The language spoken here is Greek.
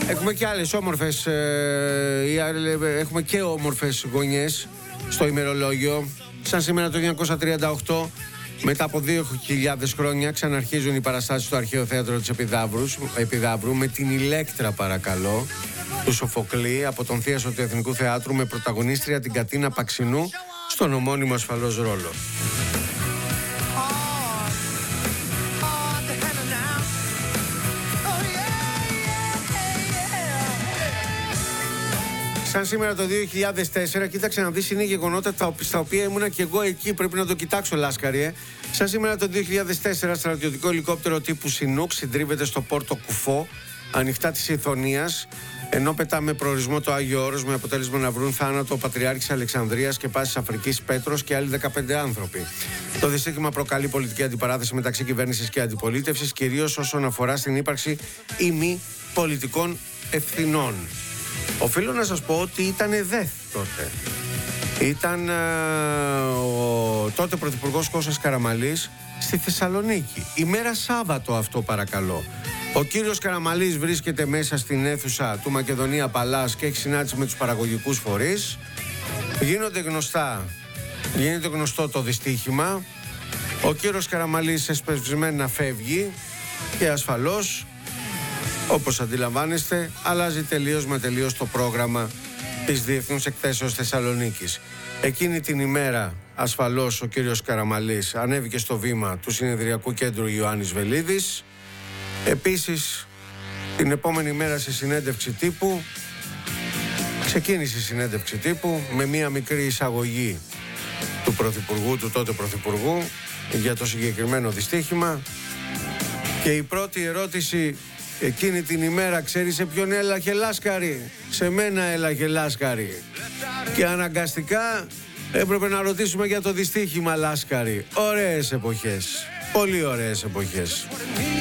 Έχουμε και άλλες όμορφες, έχουμε και όμορφες γωνιές στο ημερολόγιο. Σαν σήμερα το 1938, μετά από 2.000 χρόνια, ξαναρχίζουν οι παραστάσεις στο Αρχαίο Θέατρο της Επιδαύρου με την Ηλέκτρα, παρακαλώ, του Σοφοκλή, από τον θίασο του Εθνικού Θεάτρου, με πρωταγωνίστρια την Κατίνα Παξινού στον ομώνυμο ασφαλώς ρόλο. Σαν σήμερα το 2004, κοίταξε να δεις, είναι γεγονότα στα οποία ήμουνα και εγώ εκεί, πρέπει να το κοιτάξω, Λάσκαρη. Σαν σήμερα το 2004, στρατιωτικό ελικόπτερο τύπου Σινούκ συντρίβεται στο Πόρτο Κουφό, ανοιχτά της Ιθωνίας, ενώ πετά με προορισμό το Άγιο Όρος, με αποτέλεσμα να βρουν θάνατο ο Πατριάρχης Αλεξανδρίας και Πάσης Αφρικής Πέτρος και άλλοι 15 άνθρωποι. Το δυστύχημα προκαλεί πολιτική αντιπαράθεση μεταξύ κυβέρνησης και αντιπολίτευσης, κυρίως όσον αφορά στην ύπαρξη ή μη πολιτικών ευθυνών. Οφείλω να σας πω ότι ήταν ΔΕΘ τότε. Ήταν ο τότε πρωθυπουργός Κώστας Καραμανλής στη Θεσσαλονίκη. Ημέρα Σάββατο αυτό, παρακαλώ. Ο κύριος Καραμανλής βρίσκεται μέσα στην αίθουσα του Μακεδονία Παλάς και έχει συνάντηση με τους παραγωγικούς φορείς. Γίνεται γνωστό το δυστύχημα. Ο κύριος Καραμανλής εσπευσμένα φεύγει και ασφαλώς, όπως αντιλαμβάνεστε, αλλάζει τελείως το πρόγραμμα της Διεθνούς Εκθέσεως Θεσσαλονίκης. Εκείνη την ημέρα, ασφαλώς, ο κύριος Καραμανλής ανέβηκε στο βήμα του Συνεδριακού Κέντρου Ιωάννης Βελίδης. Επίσης, την επόμενη μέρα σε συνέντευξη τύπου, ξεκίνησε η συνέντευξη τύπου με μία μικρή εισαγωγή του πρωθυπουργού, του τότε πρωθυπουργού, για το συγκεκριμένο δυστύχημα. Και η πρώτη ερώτηση εκείνη την ημέρα, ξέρεις σε ποιον έλαχε, Λάσκαρη? Σε μένα έλαχε, Λάσκαρη. Και αναγκαστικά έπρεπε να ρωτήσουμε για το δυστύχημα, Λάσκαρη. Ωραίες εποχές, πολύ ωραίες εποχές.